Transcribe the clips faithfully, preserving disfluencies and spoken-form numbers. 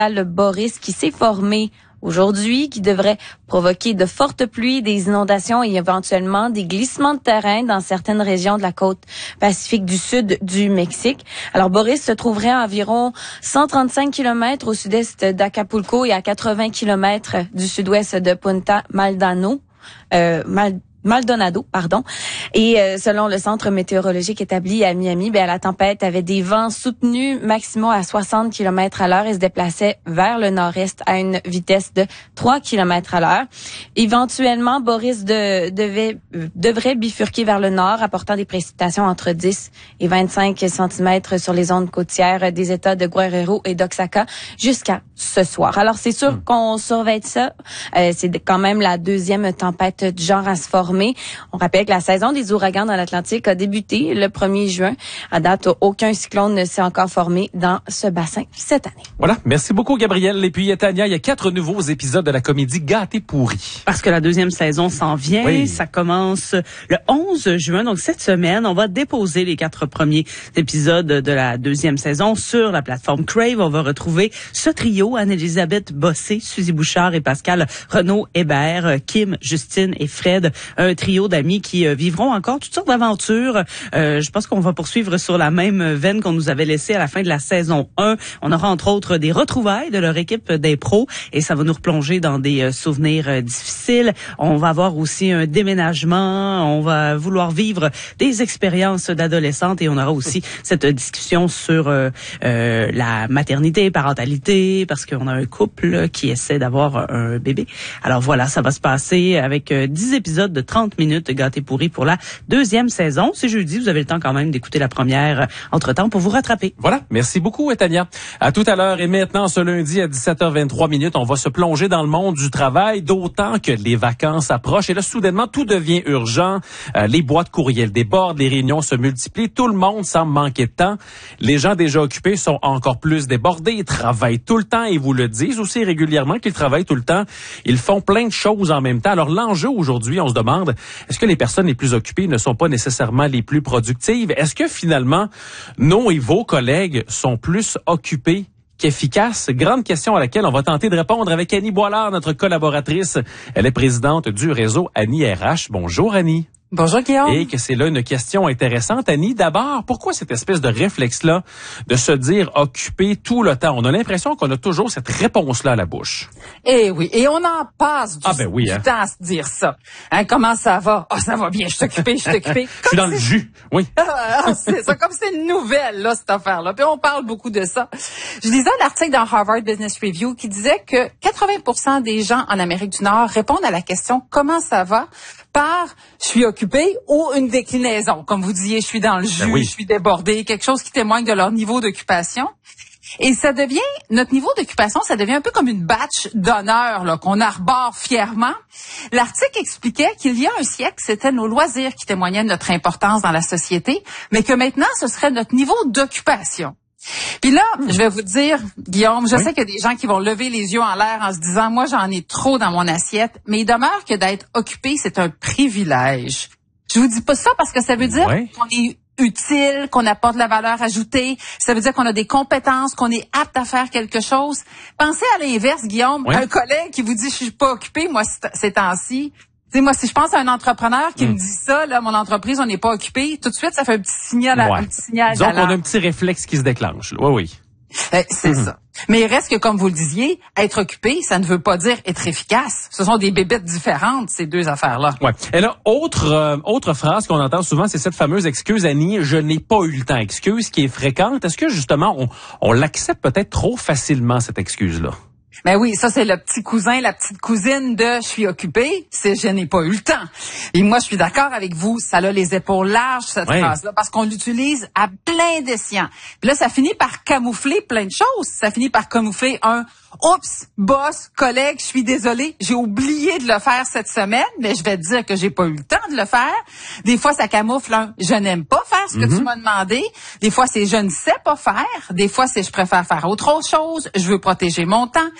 Le Boris qui s'est formé aujourd'hui, qui devrait provoquer de fortes pluies, des inondations et éventuellement des glissements de terrain dans certaines régions de la côte pacifique du sud du Mexique. Alors, Boris se trouverait à environ cent trente-cinq kilomètres au sud-est d'Acapulco et à quatre-vingts kilomètres du sud-ouest de Punta Maldonado. Euh, Mal Maldonado, pardon. Et euh, selon le centre météorologique établi à Miami, ben la tempête avait des vents soutenus maximum à soixante kilomètres à l'heure et se déplaçait vers le nord-est à une vitesse de trois kilomètres à l'heure. Éventuellement, Boris de, devait, euh, devrait bifurquer vers le nord, apportant des précipitations entre dix et vingt-cinq centimètres sur les zones côtières des États de Guerrero et d'Oaxaca jusqu'à ce soir. Alors, c'est sûr mmh. qu'on surveille ça. Euh, c'est quand même la deuxième tempête du genre à se former. On rappelle que la saison des ouragans dans l'Atlantique a débuté le premier juin. À date, aucun cyclone ne s'est encore formé dans ce bassin cette année. Voilà. Merci beaucoup, Gabrielle. Et puis, Tania, il y a quatre nouveaux épisodes de la comédie Gâté pourri. Parce que la deuxième saison s'en vient. Oui. Ça commence le onze juin. Donc, cette semaine, on va déposer les quatre premiers épisodes de la deuxième saison sur la plateforme Crave. On va retrouver ce trio, Anne-Élisabeth Bossé, Suzy Bouchard et Pascal Renaud-Hébert, Kim, Justine et Fred. Un trio d'amis qui euh, vivront encore toutes sortes d'aventures. Euh, je pense qu'on va poursuivre sur la même veine qu'on nous avait laissée à la fin de la saison un. On aura entre autres des retrouvailles de leur équipe d'impro et ça va nous replonger dans des euh, souvenirs euh, difficiles. On va avoir aussi un déménagement. On va vouloir vivre des expériences d'adolescentes et on aura aussi cette discussion sur euh, euh, la maternité, parentalité, parce qu'on a un couple qui essaie d'avoir un bébé. Alors voilà, ça va se passer avec euh, dix épisodes de trente minutes Gâté pourri pour la deuxième saison. C'est jeudi, vous avez le temps quand même d'écouter la première entre-temps pour vous rattraper. Voilà, merci beaucoup, Tania. À tout à l'heure et maintenant, ce lundi à dix-sept heures vingt-trois minutes, on va se plonger dans le monde du travail, d'autant que les vacances approchent. Et là, soudainement, tout devient urgent. Euh, les boîtes courriels débordent, les réunions se multiplient, tout le monde semble manquer de temps. Les gens déjà occupés sont encore plus débordés, ils travaillent tout le temps et vous le disent aussi régulièrement qu'ils travaillent tout le temps. Ils font plein de choses en même temps. Alors, l'enjeu aujourd'hui, on se demande, est-ce que les personnes les plus occupées ne sont pas nécessairement les plus productives? Est-ce que finalement, nos et vos collègues sont plus occupés qu'efficaces? Grande question à laquelle on va tenter de répondre avec Annie Boilard, notre collaboratrice. Elle est présidente du réseau Annie R H. Bonjour Annie. Bonjour Guillaume. Et que c'est là une question intéressante, Annie. D'abord, pourquoi cette espèce de réflexe-là de se dire occupé tout le temps? On a l'impression qu'on a toujours cette réponse-là à la bouche. Eh oui, et on en passe du, ah ben oui, du hein. temps à se dire ça. Hein, comment ça va? Ah, oh, ça va bien, je suis occupé, je suis occupé. Je suis dans le jus, oui. c'est ça, comme c'est une nouvelle, là, cette affaire-là. Puis on parle beaucoup de ça. Je lisais un article dans Harvard Business Review qui disait que quatre-vingts pour cent des gens en Amérique du Nord répondent à la question « Comment ça va? » par « je suis occupé » ou une déclinaison. Comme vous disiez, je suis dans le jus, ben oui. je suis débordé, quelque chose qui témoigne de leur niveau d'occupation. Et ça devient, notre niveau d'occupation, ça devient un peu comme une badge d'honneur là, qu'on arbore fièrement. L'article expliquait qu'il y a un siècle, c'était nos loisirs qui témoignaient de notre importance dans la société, mais que maintenant, ce serait notre niveau d'occupation. Puis là, je vais vous dire, Guillaume, je oui. sais qu'il y a des gens qui vont lever les yeux en l'air en se disant, moi, j'en ai trop dans mon assiette, mais il demeure que d'être occupé, c'est un privilège. Je vous dis pas ça parce que ça veut dire oui. qu'on est utile, qu'on apporte de la valeur ajoutée. Ça veut dire qu'on a des compétences, qu'on est apte à faire quelque chose. Pensez à l'inverse, Guillaume, oui. un collègue qui vous dit, je suis pas occupé, moi, ces temps-ci. Tu sais, moi, si je pense à un entrepreneur qui mmh. me dit ça, là, mon entreprise, on n'est pas occupé, tout de suite, ça fait un petit signal, ouais. un petit signal. Donc, on a un petit réflexe qui se déclenche. Oui, oui. Euh, c'est mmh. ça. Mais il reste que, comme vous le disiez, être occupé, ça ne veut pas dire être efficace. Ce sont des bébêtes différentes, ces deux affaires-là. Ouais. Et là, autre euh, autre phrase qu'on entend souvent, c'est cette fameuse excuse, Annie, je n'ai pas eu le temps. Excuse qui est fréquente. Est-ce que, justement, on, on l'accepte peut-être trop facilement, cette excuse-là? Ben oui, ça c'est le petit cousin, la petite cousine de « je suis occupé », c'est « je n'ai pas eu le temps ». Et moi, je suis d'accord avec vous, ça a les épaules larges, cette oui. phrase-là, parce qu'on l'utilise à plein d'escients. Puis là, ça finit par camoufler plein de choses. Ça finit par camoufler un « oups, boss, collègue, je suis désolé, j'ai oublié de le faire cette semaine, mais je vais te dire que j'ai pas eu le temps de le faire ». Des fois, ça camoufle un « je n'aime pas faire ce que mm-hmm. tu m'as demandé ». Des fois, c'est « je ne sais pas faire ». Des fois, c'est « je préfère faire autre chose, je veux protéger mon temps ».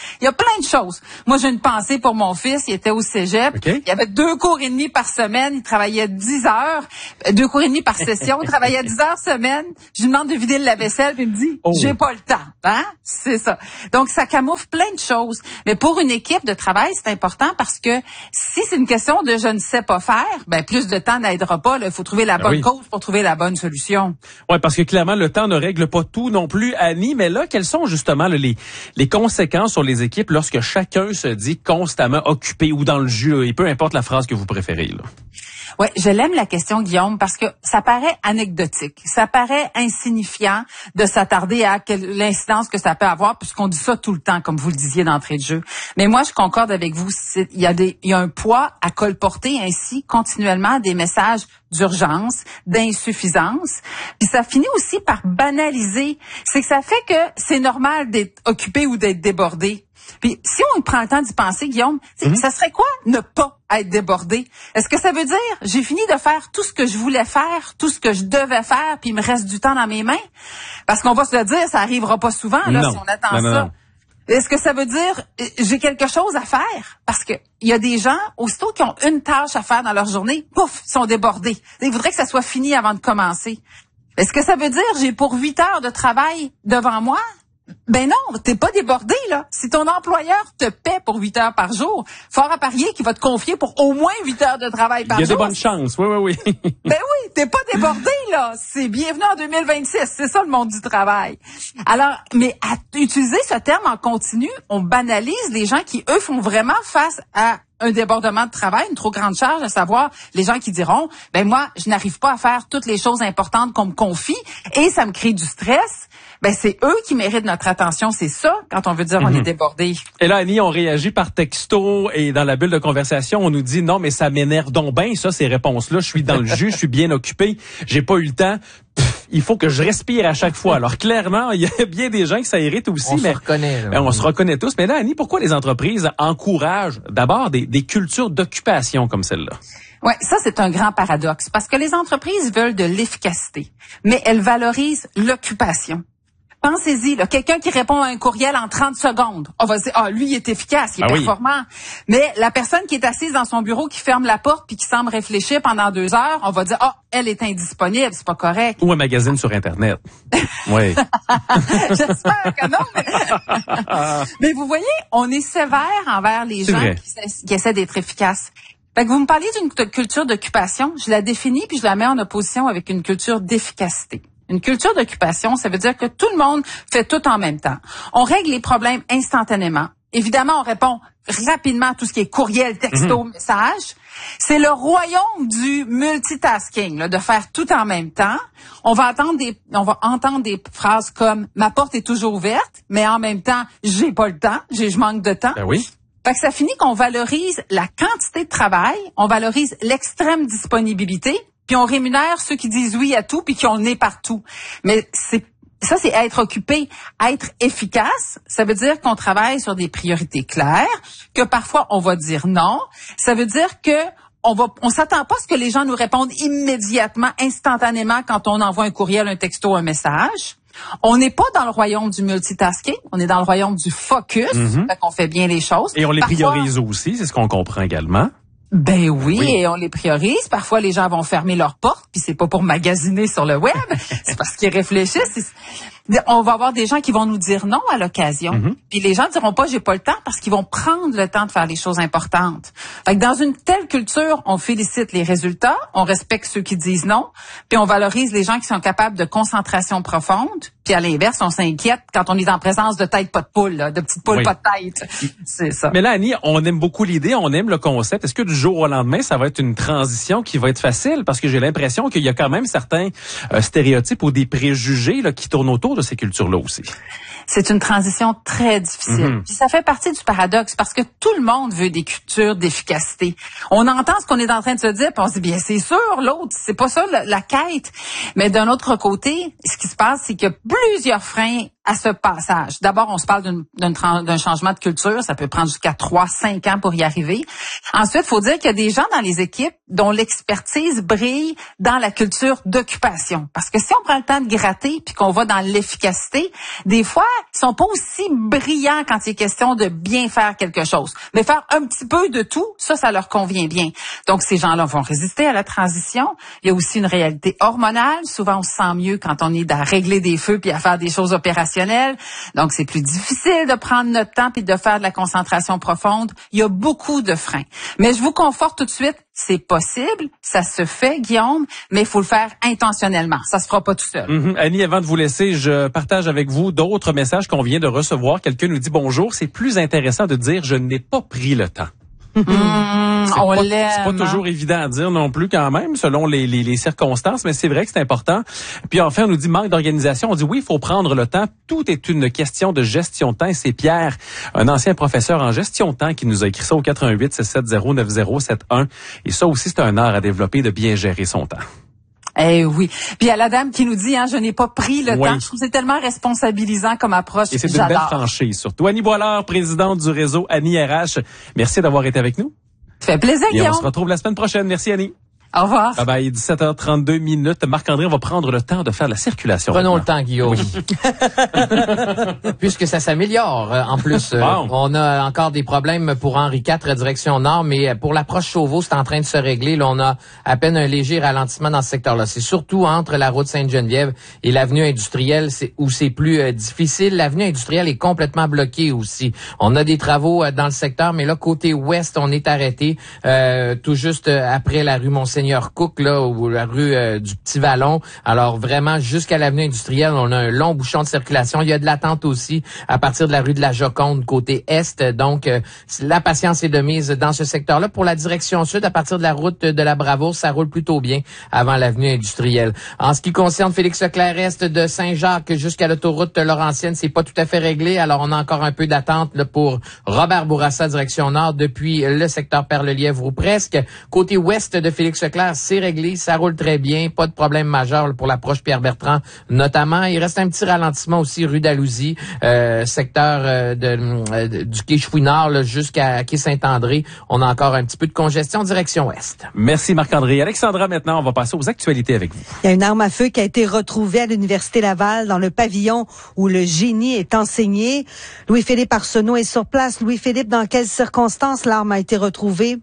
Il y a plein de choses. Moi, j'ai une pensée pour mon fils. Il était au cégep. Okay. Il y avait deux cours et demi par semaine. Il travaillait dix heures. Deux cours et demi par session. Il travaillait dix heures semaine. Je lui demande de vider le lave-vaisselle, puis il me dit, oh. j'ai pas le temps. Hein? C'est ça. Donc, ça camoufle plein de choses. Mais pour une équipe de travail, c'est important parce que si c'est une question de je ne sais pas faire, ben plus de temps n'aidera pas. Il faut trouver la bonne oui. cause pour trouver la bonne solution. Ouais, parce que clairement, le temps ne règle pas tout non plus, Annie. Mais là, quelles sont justement là, les, les conséquences sur les équipes lorsque chacun se dit constamment occupé ou dans le jus, et peu importe la phrase que vous préférez, là? Ouais, je l'aime la question, Guillaume, parce que ça paraît anecdotique, ça paraît insignifiant de s'attarder à quelle, l'incidence que ça peut avoir, puisqu'on dit ça tout le temps, comme vous le disiez d'entrée de jeu. Mais moi, je concorde avec vous. Il y a des, il y a un poids à colporter ainsi continuellement des messages d'urgence, d'insuffisance. Puis ça finit aussi par banaliser. C'est que ça fait que c'est normal d'être occupé ou d'être débordé. Puis si on prend le temps d'y penser, Guillaume, mm-hmm. ça serait quoi ne pas être débordé? Est-ce que ça veut dire j'ai fini de faire tout ce que je voulais faire, tout ce que je devais faire, puis il me reste du temps dans mes mains? Parce qu'on va se le dire, ça arrivera pas souvent là non. si on attend non, non, ça. Non. Est-ce que ça veut dire j'ai quelque chose à faire? Parce que il y a des gens, aussitôt qui ont une tâche à faire dans leur journée, pouf, ils sont débordés. Ils voudraient que ça soit fini avant de commencer. Est-ce que ça veut dire j'ai pour huit heures de travail devant moi? Ben non, t'es pas débordé, là. Si ton employeur te paie pour huit heures par jour, fort à parier qu'il va te confier pour au moins huit heures de travail par jour. Il y a de bonnes chances, oui, oui, oui. Ben oui, t'es pas débordé, là. C'est bienvenue en deux mille vingt-six. C'est ça, le monde du travail. Alors, mais à utiliser ce terme en continu, on banalise les gens qui, eux, font vraiment face à un débordement de travail, une trop grande charge, à savoir les gens qui diront, ben moi, je n'arrive pas à faire toutes les choses importantes qu'on me confie et ça me crée du stress. Ben c'est eux qui méritent notre attention, c'est ça quand on veut dire mm-hmm. on est débordé. Et là, Annie, on réagit par texto et dans la bulle de conversation, on nous dit non, mais ça m'énerve donc bien, ça, ces réponses-là. Je suis dans le jus, je suis bien occupé, j'ai pas eu le temps. Pff, il faut que je respire à chaque fois. Alors clairement, il y a bien des gens que ça irrite aussi. On mais, se reconnaît. Là, ben, on se reconnaît tous. Mais là, Annie, pourquoi les entreprises encouragent d'abord des, des cultures d'occupation comme celle-là? Ouais, ça c'est un grand paradoxe parce que les entreprises veulent de l'efficacité, mais elles valorisent l'occupation. Pensez-y, là, quelqu'un qui répond à un courriel en trente secondes, on va se dire, ah, lui, il est efficace, il est ah performant. Oui. Mais la personne qui est assise dans son bureau, qui ferme la porte puis qui semble réfléchir pendant deux heures, on va dire, ah, elle est indisponible, c'est pas correct. Ou un magazine sur Internet. Oui. J'espère que non. Mais... mais vous voyez, on est sévère envers les c'est gens vrai. qui, qui essaient d'être efficaces. Fait que vous me parliez d'une culture d'occupation, je la définis puis je la mets en opposition avec une culture d'efficacité. Une culture d'occupation, ça veut dire que tout le monde fait tout en même temps. On règle les problèmes instantanément. Évidemment, on répond rapidement à tout ce qui est courriel, texto, mm-hmm. message. C'est le royaume du multitasking, là, de faire tout en même temps. On va entendre des, on va entendre des phrases comme « ma porte est toujours ouverte », mais en même temps, j'ai pas le temps, j'ai, je manque de temps. Ben oui. Fait que ça finit qu'on valorise la quantité de travail, on valorise l'extrême disponibilité, puis on rémunère ceux qui disent oui à tout puis qui ont le nez partout. Mais c'est ça, c'est être occupé. Être efficace, ça veut dire qu'on travaille sur des priorités claires, que parfois on va dire non. Ça veut dire que on va, on s'attend pas à ce que les gens nous répondent immédiatement, instantanément quand on envoie un courriel, un texto, un message. On n'est pas dans le royaume du multitasking, on est dans le royaume du focus, mm-hmm. fait qu'on fait bien les choses. Et on les parfois, priorise aussi, c'est ce qu'on comprend également. Ben oui, oui, et on les priorise. Parfois, les gens vont fermer leurs portes, puis c'est pas pour magasiner sur le web, c'est parce qu'ils réfléchissent. On va avoir des gens qui vont nous dire non à l'occasion. Mm-hmm. Puis les gens diront pas j'ai pas le temps parce qu'ils vont prendre le temps de faire les choses importantes. Fait que dans une telle culture, on félicite les résultats, on respecte ceux qui disent non, puis on valorise les gens qui sont capables de concentration profonde. Puis à l'inverse, on s'inquiète quand on est en présence de tête pas de poule, là, de petites poules oui. pas de tête. C'est ça. Mais là, Annie, on aime beaucoup l'idée, on aime le concept. Est-ce que du jour au lendemain, ça va être une transition qui va être facile? Parce que j'ai l'impression qu'il y a quand même certains euh, stéréotypes ou des préjugés là, qui tournent autour de ces cultures-là aussi. C'est une transition très difficile. Mm-hmm. Puis ça fait partie du paradoxe parce que tout le monde veut des cultures d'efficacité. On entend ce qu'on est en train de se dire, puis on se dit bien c'est sûr, l'autre, c'est pas ça la, la quête. Mais d'un autre côté, ce qui se passe, c'est qu'il y a plusieurs freins à ce passage. D'abord, on se parle d'une, d'une, d'un changement de culture. Ça peut prendre jusqu'à trois, cinq ans pour y arriver. Ensuite, il faut dire qu'il y a des gens dans les équipes dont l'expertise brille dans la culture d'occupation. Parce que si on prend le temps de gratter puis qu'on va dans l'efficacité, des fois, ils sont pas aussi brillants quand il est question de bien faire quelque chose. Mais faire un petit peu de tout, ça, ça leur convient bien. Donc, ces gens-là vont résister à la transition. Il y a aussi une réalité hormonale. Souvent, on se sent mieux quand on est à régler des feux puis à faire des choses opérationnelles. Donc, c'est plus difficile de prendre notre temps puis de faire de la concentration profonde. Il y a beaucoup de freins. Mais je vous conforte tout de suite, c'est possible, ça se fait, Guillaume, mais il faut le faire intentionnellement. Ça se fera pas tout seul. Mm-hmm. Annie, avant de vous laisser, je partage avec vous d'autres messages qu'on vient de recevoir. Quelqu'un nous dit bonjour. C'est plus intéressant de dire je n'ai pas pris le temps. Mmh, c'est, on pas, l'aime. c'est pas toujours évident à dire non plus quand même, selon les, les, les circonstances, mais c'est vrai que c'est important. Puis enfin, on nous dit manque d'organisation. On dit oui, il faut prendre le temps. Tout est une question de gestion de temps. Et c'est Pierre, un ancien professeur en gestion de temps, qui nous a écrit ça au quatre un huit, six sept zéro, neuf zéro sept un. Et ça aussi, c'est un art à développer, de bien gérer son temps. Eh oui. Puis il y a la dame qui nous dit, hein, je n'ai pas pris le oui. temps. Je trouve que c'est tellement responsabilisant comme approche. Et c'est J'adore. une belle franchise, surtout. Annie Boilard, présidente du réseau Annie R H. Merci d'avoir été avec nous. Ça fait plaisir, Et Guillaume. on se retrouve la semaine prochaine. Merci, Annie. Au revoir. Bye bye, dix-sept heures trente-deux minutes. Marc-André, on va prendre le temps de faire la circulation. Prenons maintenant. le temps, Guillaume. Oui. Puisque ça s'améliore. En plus, Wow. euh, on a encore des problèmes pour Henri quatre, direction nord, mais pour l'approche Chauveau, c'est en train de se régler. Là, on a à peine un léger ralentissement dans ce secteur-là. C'est surtout entre la route Sainte-Geneviève et l'avenue industrielle c'est, où c'est plus euh, difficile. L'avenue industrielle est complètement bloquée aussi. On a des travaux euh, dans le secteur, mais là, côté ouest, on est arrêté euh, tout juste euh, après la rue Monseigneur Cook, là, ou la rue euh, du Petit Vallon. Alors vraiment, jusqu'à l'avenue industrielle, on a un long bouchon de circulation. Il y a de l'attente aussi à partir de la rue de la Joconde, côté est. Donc, euh, la patience est de mise dans ce secteur-là. Pour la direction sud, à partir de la route de la Bravoure, ça roule plutôt bien avant l'avenue industrielle. En ce qui concerne Félix-Leclerc-Est de Saint-Jacques jusqu'à l'autoroute Laurentienne, c'est pas tout à fait réglé. Alors, on a encore un peu d'attente là, pour Robert Bourassa, direction nord, depuis le secteur Perle-Lièvre ou presque. Côté ouest de Félix-Leclerc, c'est réglé, ça roule très bien, pas de problème majeur là, pour l'approche Pierre-Bertrand notamment. Il reste un petit ralentissement aussi rue d'Alousie, euh, secteur euh, de, euh, du quai Chouinard là, jusqu'à quai Saint-André. On a encore un petit peu de congestion direction ouest. Merci Marc-André. Alexandra, maintenant, on va passer aux actualités avec vous. Il y a une arme à feu qui a été retrouvée à l'Université Laval dans le pavillon où le génie est enseigné. Louis-Philippe Arsenault est sur place. Louis-Philippe, dans quelles circonstances l'arme a été retrouvée?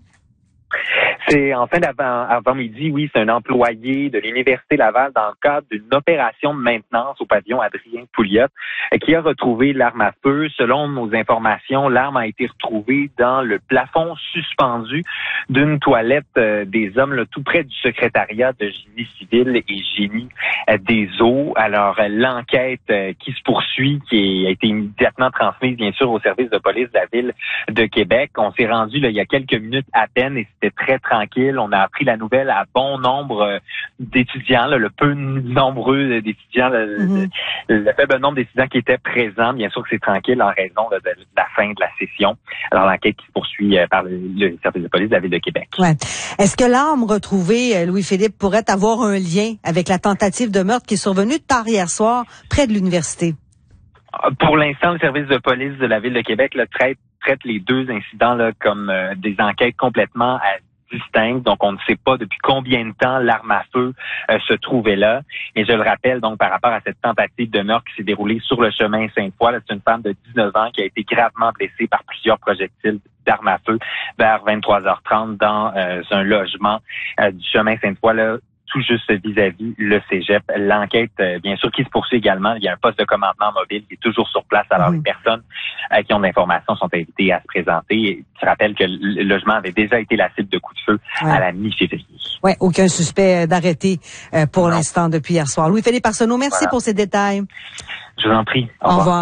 C'est en fin d'avant-midi, oui, c'est un employé de l'Université Laval dans le cadre d'une opération de maintenance au pavillon Adrien Pouliot qui a retrouvé l'arme à feu. Selon nos informations, l'arme a été retrouvée dans le plafond suspendu d'une toilette euh, des hommes, là, tout près du secrétariat de génie civil et génie euh, des eaux. Alors, euh, l'enquête euh, qui se poursuit, qui a été immédiatement transmise, bien sûr, au service de police de la Ville de Québec. On s'est rendu là, il y a quelques minutes à peine et c'était très tranquille. On a appris la nouvelle à bon nombre euh, d'étudiants, là, le peu nombreux d'étudiants, le, mm-hmm. le, le faible nombre d'étudiants qui étaient présents. Bien sûr que c'est tranquille en raison là, de, de la fin de la session. Alors, l'enquête qui se poursuit euh, par le, le service de police de la Ville de Québec. Ouais. Est-ce que l'arme retrouvée, Louis-Philippe, pourrait avoir un lien avec la tentative de meurtre qui est survenue tard hier soir près de l'université? Pour l'instant, le service de police de la Ville de Québec là, traite, traite les deux incidents là, comme euh, des enquêtes complètement à distinctes. Donc, on ne sait pas depuis combien de temps l'arme à feu euh, se trouvait là. Et je le rappelle, donc, par rapport à cette tentative de meurtre qui s'est déroulée sur le chemin Sainte-Foy, là, c'est une femme de dix-neuf ans qui a été gravement blessée par plusieurs projectiles d'armes à feu vers vingt-trois heures trente dans euh, un logement euh, du chemin Sainte-Foy, là, tout juste vis-à-vis le cégep. L'enquête, euh, bien sûr, qui se poursuit également. Il y a un poste de commandement mobile qui est toujours sur place. Alors, mmh. les personnes euh, qui ont de l'information sont invitées à se présenter. Et tu rappelles que le logement avait déjà été la cible de coups de feu ouais. à la mi-février. Oui, aucun suspect d'arrêté euh, pour non. l'instant depuis hier soir. Louis-Philippe Arsenault, merci voilà. pour ces détails. Je vous en prie. Au, Au revoir. revoir.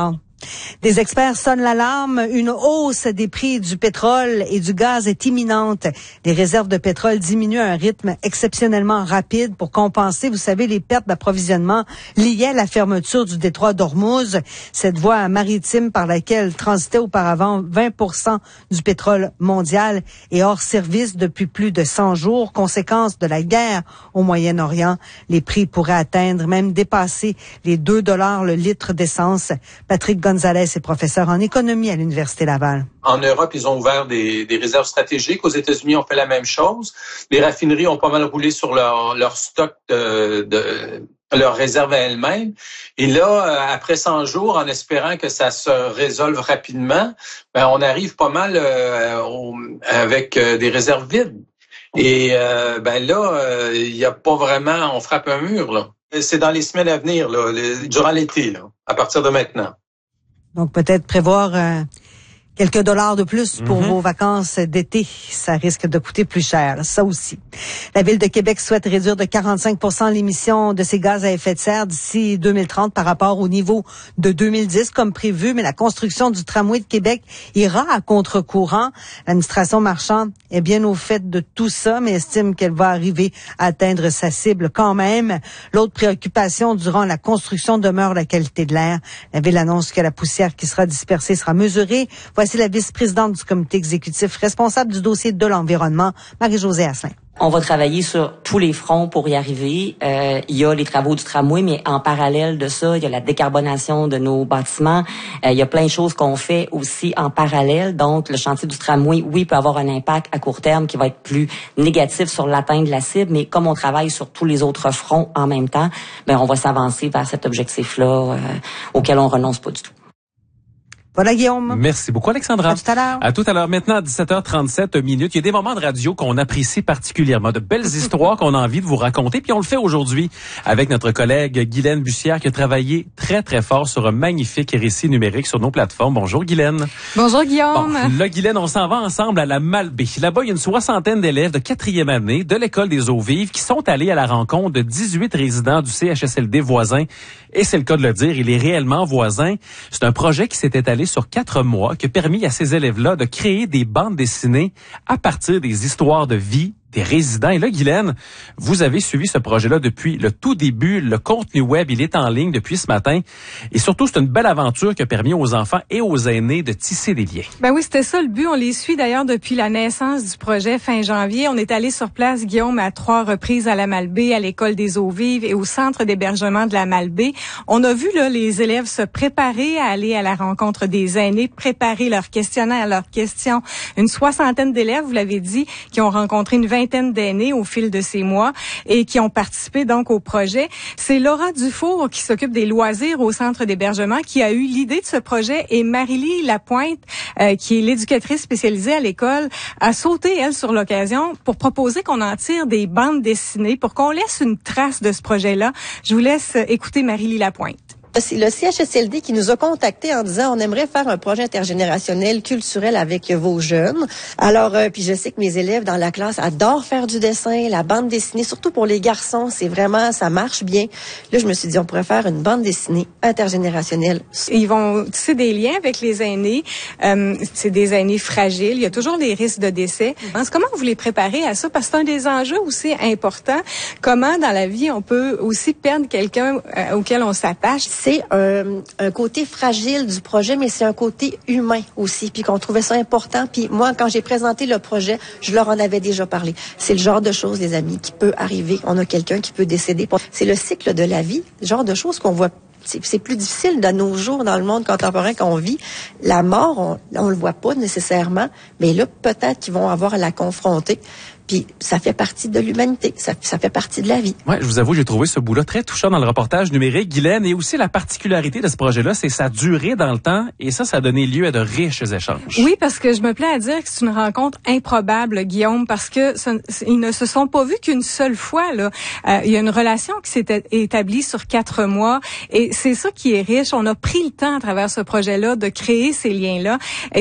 Des experts sonnent l'alarme. Une hausse des prix du pétrole et du gaz est imminente. Les réserves de pétrole diminuent à un rythme exceptionnellement rapide pour compenser, vous savez, les pertes d'approvisionnement liées à la fermeture du détroit d'Ormuz. Cette voie maritime par laquelle transitait auparavant vingt pour cent du pétrole mondial est hors service depuis plus de cent jours. Conséquence de la guerre au Moyen-Orient, les prix pourraient atteindre, même dépasser les deux dollars le litre d'essence. Patrick Gonzalez est professeur en économie à l'Université Laval. En Europe, ils ont ouvert des, des réserves stratégiques. Aux États-Unis, on fait la même chose. Les raffineries ont pas mal roulé sur leur, leur stock de, de leurs réserves à elles-mêmes. Et là, après cent jours, en espérant que ça se résolve rapidement, ben, on arrive pas mal euh, au, avec euh, des réserves vides. Et euh, ben là, il euh, y a pas vraiment, on frappe un mur là. C'est dans les semaines à venir, là, les, durant l'été, là, à partir de maintenant. Donc peut-être prévoir euh, quelques dollars de plus pour mm-hmm. vos vacances d'été. Ça risque de coûter plus cher, ça aussi. La Ville de Québec souhaite réduire de quarante-cinq pour cent l'émission de ses gaz à effet de serre d'ici deux mille trente par rapport au niveau de deux mille dix comme prévu, mais la construction du tramway de Québec ira à contre-courant. L'administration Marchand est bien au fait de tout ça, mais estime qu'elle va arriver à atteindre sa cible quand même. L'autre préoccupation durant la construction demeure la qualité de l'air. La Ville annonce que la poussière qui sera dispersée sera mesurée. Voici la vice-présidente du comité exécutif responsable du dossier de l'environnement, Marie-Josée Asselin. On va travailler sur tous les fronts pour y arriver. Euh, il y a les travaux du tramway, mais en parallèle de ça, il y a la décarbonation de nos bâtiments. Euh, il y a plein de choses qu'on fait aussi en parallèle. Donc, le chantier du tramway, oui, peut avoir un impact à court terme qui va être plus négatif sur l'atteinte de la cible, mais comme on travaille sur tous les autres fronts en même temps, ben on va s'avancer vers cet objectif-là euh, auquel on renonce pas du tout. Voilà, Guillaume. Merci beaucoup, Alexandra. À tout à l'heure. À tout à l'heure. Maintenant, à dix-sept heures trente-sept minutes. Il y a des moments de radio qu'on apprécie particulièrement, de belles histoires qu'on a envie de vous raconter. Puis on le fait aujourd'hui avec notre collègue Guylaine Bussière qui a travaillé très, très fort sur un magnifique récit numérique sur nos plateformes. Bonjour, Guylaine. Bonjour, Guillaume. Bon, là, Guylaine, on s'en va ensemble à la Malbaie. Là-bas, il y a une soixantaine d'élèves de quatrième année de l'École des eaux vives qui sont allés à la rencontre de dix-huit résidents du C H S L D voisins. Et c'est le cas de le dire, il est réellement voisin. C'est un projet qui s'est étalé sur quatre mois, qui a permis à ces élèves-là de créer des bandes dessinées à partir des histoires de vie des résidents. Et là, Guylaine, vous avez suivi ce projet-là depuis le tout début. Le contenu web, il est en ligne depuis ce matin. Et surtout, c'est une belle aventure qui a permis aux enfants et aux aînés de tisser des liens. Ben oui, c'était ça le but. On les suit d'ailleurs depuis la naissance du projet fin janvier. On est allé sur place, Guillaume, à trois reprises à la Malbaie, à l'École des eaux vives et au centre d'hébergement de la Malbaie. On a vu là les élèves se préparer à aller à la rencontre des aînés, préparer leurs questionnaires, leurs questions. Une soixantaine d'élèves, vous l'avez dit, qui ont rencontré une vingtaine d'aînés au fil de ces mois et qui ont participé donc au projet. C'est Laura Dufour qui s'occupe des loisirs au centre d'hébergement qui a eu l'idée de ce projet et Marie-Lie Lapointe, euh, qui est l'éducatrice spécialisée à l'école, a sauté, elle, sur l'occasion pour proposer qu'on en tire des bandes dessinées pour qu'on laisse une trace de ce projet-là. Je vous laisse écouter Marie-Lie Lapointe. C'est le C H S L D qui nous a contactés en disant on aimerait faire un projet intergénérationnel culturel avec vos jeunes. Alors, euh, puis je sais que mes élèves dans la classe adorent faire du dessin, la bande dessinée, surtout pour les garçons, c'est vraiment, ça marche bien. Là, je me suis dit on pourrait faire une bande dessinée intergénérationnelle. Ils vont tisser des liens avec les aînés. Euh, c'est des aînés fragiles. Il y a toujours des risques de décès. Mm-hmm. Comment vous les préparez à ça? Parce que c'est un des enjeux aussi importants. Comment dans la vie on peut aussi perdre quelqu'un euh, auquel on s'attache? C'est un, un côté fragile du projet, mais c'est un côté humain aussi, puis qu'on trouvait ça important. Puis moi, quand j'ai présenté le projet, je leur en avais déjà parlé. C'est le genre de choses, les amis, qui peut arriver. On a quelqu'un qui peut décéder. C'est le cycle de la vie, le genre de choses qu'on voit. C'est, c'est plus difficile de nos jours dans le monde contemporain qu'on vit. La mort, on, on le voit pas nécessairement, mais là, peut-être qu'ils vont avoir à la confronter. Puis ça fait partie de l'humanité, ça, ça fait partie de la vie. Ouais, je vous avoue, j'ai trouvé ce bout-là très touchant dans le reportage numérique, Guylaine, et aussi la particularité de ce projet-là, c'est sa durée dans le temps, et ça, ça a donné lieu à de riches échanges. Oui, parce que je me plais à dire que c'est une rencontre improbable, Guillaume, parce que ce, ils ne se sont pas vus qu'une seule fois. Là, euh, il y a une relation qui s'est établie sur quatre mois, et c'est ça qui est riche. On a pris le temps à travers ce projet-là de créer ces liens-là, et c'était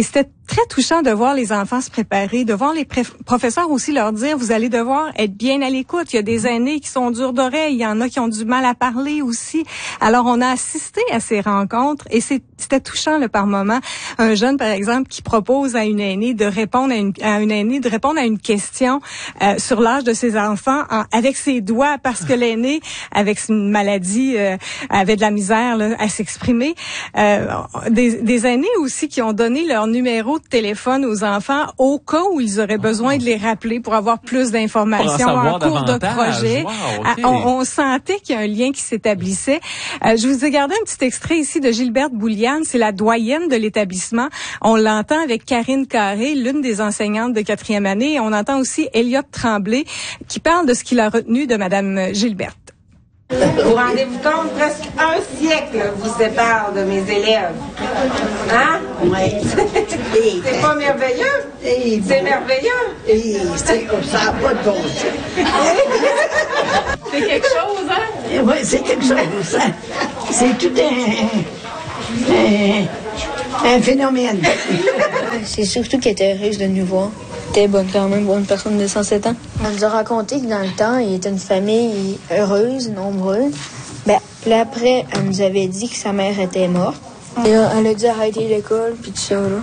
très touchant de voir les enfants se préparer, de voir les pré- professeurs aussi leur dire, vous allez devoir être bien à l'écoute. Il y a des aînés qui sont durs d'oreille, il y en a qui ont du mal à parler aussi. Alors, on a assisté à ces rencontres et c'est, c'était touchant là, par moment. Un jeune, par exemple, qui propose à une aînée de répondre à une, à une aînée de répondre à une question euh, sur l'âge de ses enfants en, avec ses doigts parce que l'aîné, avec une maladie, euh, avait de la misère là, à s'exprimer. Euh, des, des aînés aussi qui ont donné leur numéro de téléphone aux enfants au cas où ils auraient besoin de les rappeler pour avoir plus d'informations en cours de projet. Wow, okay. on, on sentait qu'il y a un lien qui s'établissait. Euh, je vous ai gardé un petit extrait ici de Gilberte Bouliane, c'est la doyenne de l'établissement. On l'entend avec Karine Carré, l'une des enseignantes de quatrième année. Et on entend aussi Elliot Tremblay qui parle de ce qu'il a retenu de Madame Gilberte. Vous rendez-vous compte, presque un siècle vous sépare de mes élèves. Hein? Oui. C'est pas merveilleux? Et c'est bon. merveilleux? Et c'est comme ça, pas de bon sens. C'est quelque chose, hein? Oui, c'est quelque chose. Hein? C'est tout un, un, un phénomène. C'est surtout qu'elle était heureuse de nous voir. Elle était bonne quand même pour une personne de cent sept ans. On nous a raconté que dans le temps, il était une famille heureuse, nombreuse. Ben, puis après, elle nous avait dit que sa mère était morte. Et elle a dû arrêter l'école, puis tout ça, là.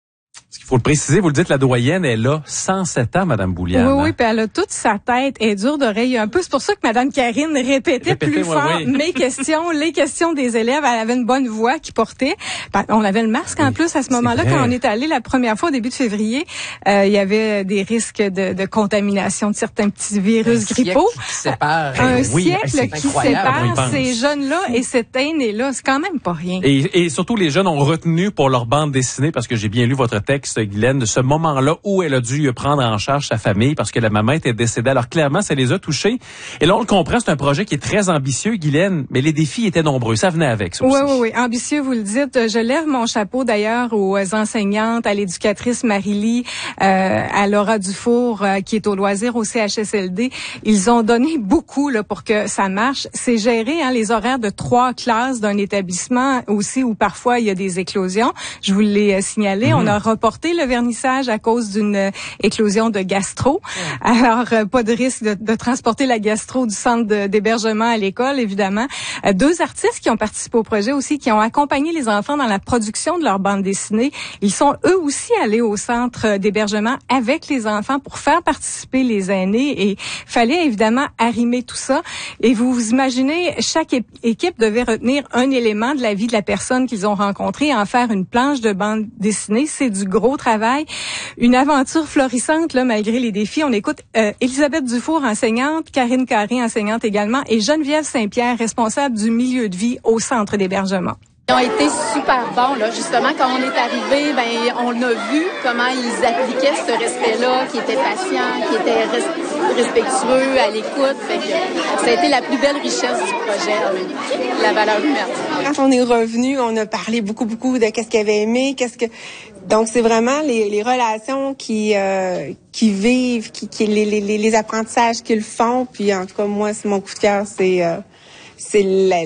Faut le préciser, vous le dites, la doyenne est là, cent sept ans, Madame Bouliane. Oui, oui, puis elle a toute sa tête, elle est dure d'oreille un peu. C'est pour ça que Madame Karine répétait Répétez, plus fort oui, oui. mes questions, les questions des élèves. Elle avait une bonne voix qui portait. On avait le masque en oui, plus à ce moment-là. Quand on est allé la première fois au début de février, euh, il y avait des risques de, de contamination de certains petits virus un grippaux. Qui sépare, un oui, siècle qui sépare ces jeunes-là et cet aîné-là. C'est quand même pas rien. Et, et surtout, les jeunes ont retenu pour leur bande dessinée, parce que j'ai bien lu votre texte, Guylaine, de ce moment-là où elle a dû prendre en charge sa famille parce que la maman était décédée. Alors clairement, ça les a touchés. Et là, on le comprend, c'est un projet qui est très ambitieux, Guylaine, mais les défis étaient nombreux. Ça venait avec, ça aussi. Oui, oui, oui. Ambitieux, vous le dites. Je lève mon chapeau d'ailleurs aux enseignantes, à l'éducatrice Marie-Lie, euh, à Laura Dufour, euh, qui est au loisir au C H S L D. Ils ont donné beaucoup là pour que ça marche. C'est gérer hein, les horaires de trois classes d'un établissement aussi où parfois il y a des éclosions. Je vous l'ai euh, signalé. Mm-hmm. On a reporté le vernissage à cause d'une euh, éclosion de gastro. Ouais. Alors, euh, pas de risque de, de transporter la gastro du centre de, d'hébergement à l'école, évidemment. Euh, deux artistes qui ont participé au projet aussi, qui ont accompagné les enfants dans la production de leur bande dessinée. Ils sont eux aussi allés au centre d'hébergement avec les enfants pour faire participer les aînés et fallait évidemment arrimer tout ça. Et vous vous imaginez, chaque é- équipe devait retenir un élément de la vie de la personne qu'ils ont rencontrée et en faire une planche de bande dessinée. C'est du gros travail. Une aventure florissante, là, malgré les défis. On écoute euh, Elisabeth Dufour, enseignante, Karine Carré, enseignante également, et Geneviève Saint-Pierre, responsable du milieu de vie au centre d'hébergement. Ils ont été super bons, là. Justement, quand on est arrivé, ben, on a vu comment ils appliquaient ce respect-là, qui étaient patients, qui étaient res- respectueux, à l'écoute. Fait que ça a été la plus belle richesse du projet, là, la valeur humaine. Quand on est revenu, on a parlé beaucoup, beaucoup de qu'est-ce qu'ils avaient aimé, qu'est-ce que... Donc, c'est vraiment les, les relations qui euh, qui vivent, qui, qui les, les, les apprentissages qu'ils font. Puis, en tout cas, moi, c'est mon coup de cœur, c'est... Euh, c'est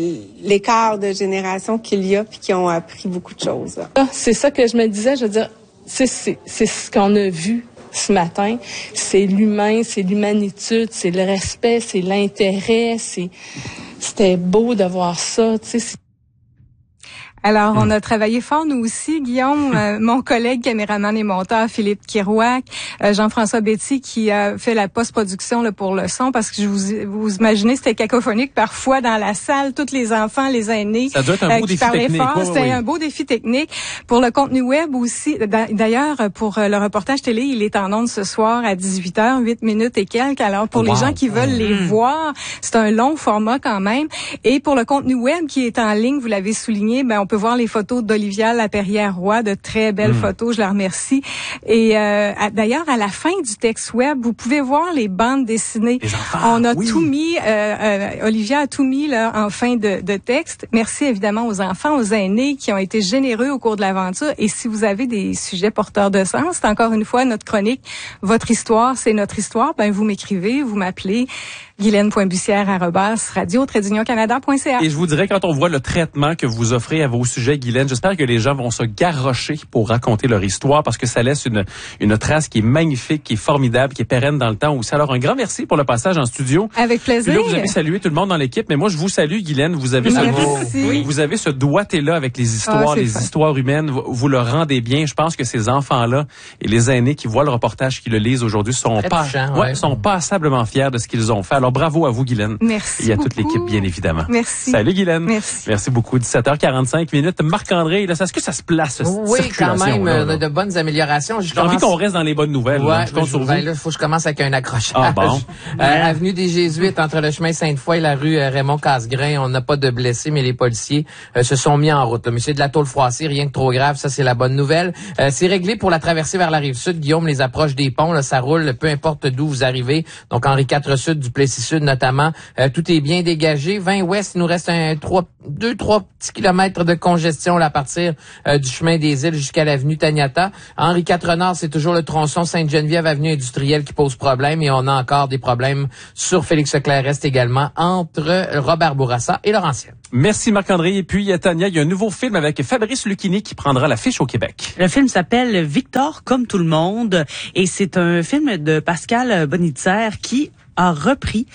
l'écart de génération qu'il y a puis qui ont appris beaucoup de choses. Ah, c'est ça que je me disais, je veux dire, c'est, c'est, c'est ce qu'on a vu ce matin. C'est l'humain, c'est l'humanitude, c'est le respect, c'est l'intérêt, c'est, c'était beau de voir ça, tu sais. Alors, on a travaillé fort, nous aussi, Guillaume, euh, mon collègue caméraman et monteur, Philippe Kirouac, euh, Jean-François Betty, qui a fait la post-production là, pour le son, parce que je vous, vous imaginez, c'était cacophonique parfois dans la salle, tous les enfants, les aînés, ça doit être un beau euh, qui défi parlaient technique. fort. Oui, c'était oui. un beau défi technique. Pour le contenu web aussi, d'ailleurs, pour le reportage télé, il est en ondes ce soir à dix-huit heures, huit minutes et quelques. Alors, pour wow. les gens qui veulent mmh. les voir, c'est un long format quand même. Et pour le contenu web qui est en ligne, vous l'avez souligné, ben on peut voir les photos d'Olivia Lapierre-Roy, de très belles mmh. photos, je la remercie. Et euh, d'ailleurs, à la fin du texte web, vous pouvez voir les bandes dessinées. Les enfants, on a oui. tout mis, euh, euh, Olivia a tout mis là en fin de, de texte. Merci évidemment aux enfants, aux aînés qui ont été généreux au cours de l'aventure. Et si vous avez des sujets porteurs de sens, c'est encore une fois notre chronique, votre histoire, c'est notre histoire. Ben vous m'écrivez, vous m'appelez. Guylaine point bussière arobase radio tiret d'union canada point c a. Et je vous dirais, quand on voit le traitement que vous offrez à vos beau sujet, Guylaine. J'espère que les gens vont se garrocher pour raconter leur histoire parce que ça laisse une, une trace qui est magnifique, qui est formidable, qui est pérenne dans le temps aussi. Alors, un grand merci pour le passage en studio. Avec plaisir. Puis là, vous avez salué tout le monde dans l'équipe, mais moi, je vous salue, Guylaine. Vous avez, ce, vous avez ce doigté-là avec les histoires, ah, les fun. histoires humaines. Vous, vous le rendez bien. Je pense que ces enfants-là et les aînés qui voient le reportage, qui le lisent aujourd'hui, sont pas, touchant, ouais, ouais. sont passablement fiers de ce qu'ils ont fait. Alors, bravo à vous, Guylaine. Merci. Et à beaucoup. toute l'équipe, bien évidemment. Merci. Salut, Guylaine. Merci. Merci beaucoup. dix-sept heures quarante-cinq minutes. Marc-André, là, est-ce que ça se place, cette Oui, quand même, là, là? de bonnes améliorations. J'ai commence... envie qu'on reste dans les bonnes nouvelles. Ouais, là. Je compte je, sur vous. Ben là, il faut que je commence avec un accrochage. Ah bon? euh, avenue des Jésuites, entre le chemin Sainte-Foy et la rue Raymond Casgrain. On n'a pas de blessés, mais les policiers euh, se sont mis en route. Là. Monsieur de la Tôle-Froissy, rien de trop grave. Ça, c'est la bonne nouvelle. Euh, c'est réglé pour la traversée vers la Rive-Sud. Guillaume, les approches des ponts, là, ça roule, peu importe d'où vous arrivez. Donc, Henri quatre Sud, Duplessis-Sud notamment. Euh, tout est bien dégagé. vingt Ouest, il nous reste un trois, deux, trois petits kilomètres de congestion là, à partir euh, du chemin des Îles jusqu'à l'avenue Taniata. Henri quatre Nord, c'est toujours le tronçon Sainte-Geneviève, avenue industrielle qui pose problème. Et on a encore des problèmes sur Félix-Leclerc-Est également, entre Robert Bourassa et Laurentienne. Merci Marc-André. Et puis, Tania, il y a un nouveau film avec Fabrice Lucchini qui prendra l'affiche au Québec. Le film s'appelle Victor comme tout le monde et c'est un film de Pascal Bonitzer qui a repris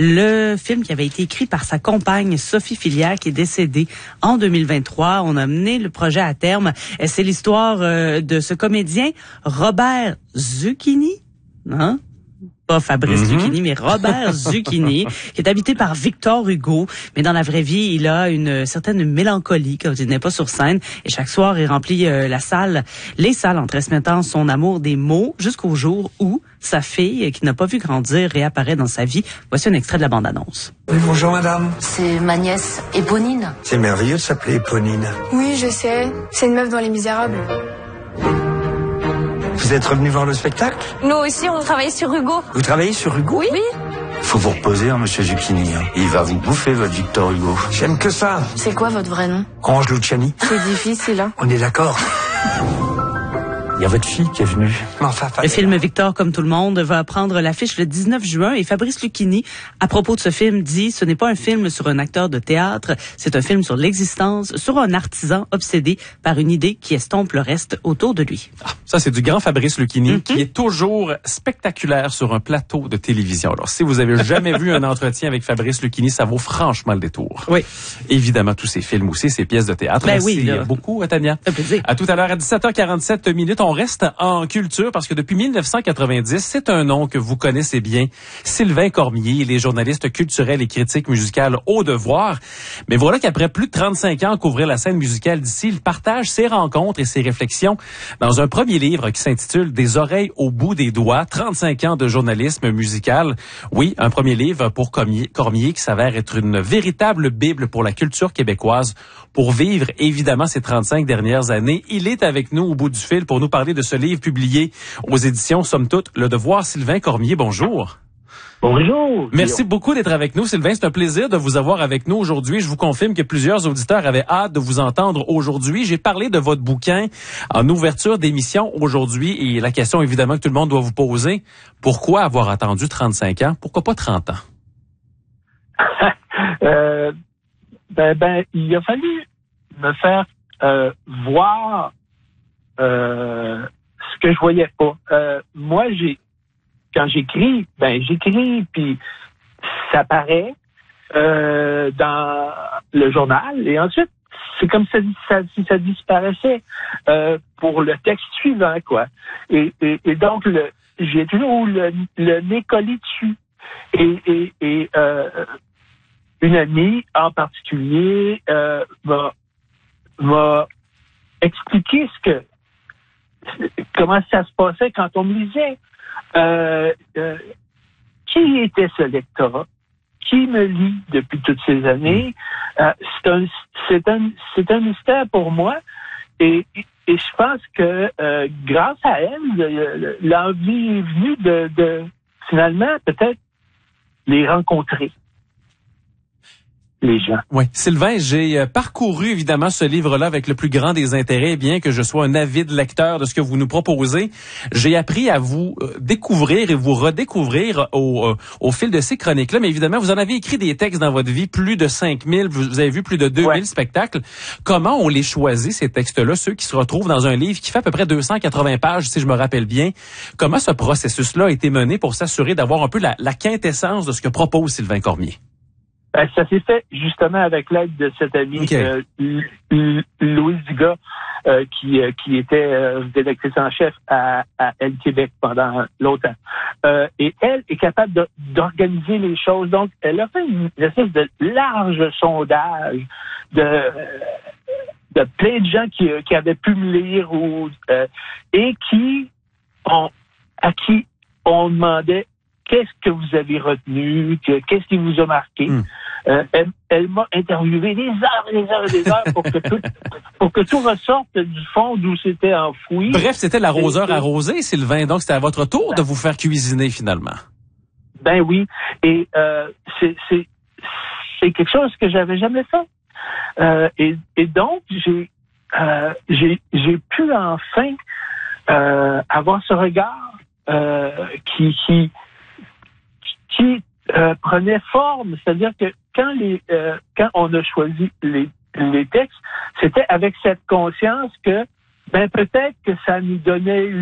le film qui avait été écrit par sa compagne Sophie Fillière qui est décédée en deux mille vingt-trois. On a mené le projet à terme. C'est l'histoire de ce comédien Robert Zucchini, hein? Pas Fabrice mm-hmm. Lucchini, mais Robert Zucchini, qui est habité par Victor Hugo. Mais dans la vraie vie, il a une certaine mélancolie quand il n'est pas sur scène. Et chaque soir, il remplit euh, la salle, les salles en transmettant son amour des mots jusqu'au jour où sa fille, qui n'a pas vu grandir, réapparaît dans sa vie. Voici un extrait de la bande-annonce. Oui, bonjour madame. C'est ma nièce, Éponine. C'est merveilleux de s'appeler Éponine. Oui, je sais. C'est une meuf dans Les Misérables. Vous êtes revenu voir le spectacle? Nous aussi, on travaille sur Hugo. Vous travaillez sur Hugo? Oui. Il faut vous reposer, hein, monsieur Zucchini. Hein. Il va vous bouffer, votre Victor Hugo. J'aime que ça. C'est quoi votre vrai nom? Ange Luciani. C'est difficile, hein? On est d'accord. Il y a votre fille qui est venue. Enfin, le film Victor comme tout le monde va prendre l'affiche le dix-neuf juin et Fabrice Lucchini, à propos de ce film, dit « Ce n'est pas un film sur un acteur de théâtre, c'est un film sur l'existence, sur un artisan obsédé par une idée qui estompe le reste autour de lui. Ah, » Ça, c'est du grand Fabrice Lucchini mm-hmm. qui est toujours spectaculaire sur un plateau de télévision. Alors, si vous avez jamais vu un entretien avec Fabrice Lucchini, ça vaut franchement le détour. Oui. Évidemment, tous ses films aussi, ses pièces de théâtre. Ben Merci oui, là. beaucoup, Tania. Un plaisir. À tout à l'heure, à dix-sept heures quarante-sept minutes. On reste en culture parce que depuis mille neuf cent quatre-vingt-dix, c'est un nom que vous connaissez bien, Sylvain Cormier, les journalistes culturels et critiques musicales au devoir. Mais voilà qu'après plus de trente-cinq ans à couvrir la scène musicale d'ici, il partage ses rencontres et ses réflexions dans un premier livre qui s'intitule Des oreilles au bout des doigts, trente-cinq ans de journalisme musical. Oui, un premier livre pour Cormier, Cormier qui s'avère être une véritable bible pour la culture québécoise. Pour vivre évidemment ces trente-cinq dernières années, il est avec nous au bout du fil pour nous parler de ce livre publié aux éditions Somme Toute, Le Devoir. Sylvain Cormier, bonjour. Bonjour. Merci beaucoup d'être avec nous, Sylvain. C'est un plaisir de vous avoir avec nous aujourd'hui. Je vous confirme que plusieurs auditeurs avaient hâte de vous entendre aujourd'hui. J'ai parlé de votre bouquin en ouverture d'émission aujourd'hui et la question évidemment que tout le monde doit vous poser, pourquoi avoir attendu trente-cinq ans? Pourquoi pas trente ans? euh, ben, ben, il a fallu me faire euh, voir euh, ce que je voyais pas. Euh, moi, j'ai quand j'écris, ben j'écris, puis ça paraît euh, dans le journal, et ensuite, c'est comme ça, ça, si ça disparaissait euh, pour le texte suivant, quoi. Et, et, et donc, le, j'ai toujours le, le nez collé dessus. Et, et, et euh, une amie en particulier euh, m'a, m'a expliqué ce que comment ça se passait quand on me lisait. Euh, euh, qui était ce lectorat? Qui me lit depuis toutes ces années? Euh, c'est un, c'est un, c'est un mystère pour moi. Et, et je pense que euh, grâce à elle, l'envie est venue de, de finalement peut-être les rencontrer. les gens. Oui. Sylvain, j'ai parcouru évidemment ce livre-là avec le plus grand des intérêts, bien que je sois un avide lecteur de ce que vous nous proposez. J'ai appris à vous découvrir et vous redécouvrir au, au fil de ces chroniques-là. Mais évidemment, vous en avez écrit des textes dans votre vie, plus de cinq mille, vous avez vu plus de deux mille ouais. spectacles. Comment on les choisit, ces textes-là, ceux qui se retrouvent dans un livre qui fait à peu près deux cent quatre-vingts pages, si je me rappelle bien? Comment ce processus-là a été mené pour s'assurer d'avoir un peu la, la quintessence de ce que propose Sylvain Cormier? Ben, ça s'est fait justement avec l'aide de cet ami okay. euh, Louise Dugas, euh, qui euh, qui était euh, directrice en chef à, à Elle Québec pendant longtemps. Euh, et elle est capable de, d'organiser les choses. Donc, elle a fait une, une espèce de large sondage de de plein de gens qui, qui avaient pu me lire ou euh, et qui ont à qui on demandait qu'est-ce que vous avez retenu, qu'est-ce qui vous a marqué. Mm. Euh, elle, elle m'a interviewé des heures et des heures et des heures pour que tout, pour que tout ressorte du fond d'où c'était enfoui. Bref, c'était l'arroseur arrosé, Sylvain. Donc, c'était à votre tour de vous faire cuisiner, finalement. Ben oui. Et euh, c'est, c'est, c'est quelque chose que j'avais jamais fait. Euh, et, et donc, j'ai, euh, j'ai, j'ai pu enfin euh, avoir ce regard euh, qui... qui qui euh, prenait forme, c'est-à-dire que quand les euh, quand on a choisi les les textes, c'était avec cette conscience que ben peut-être que ça nous donnait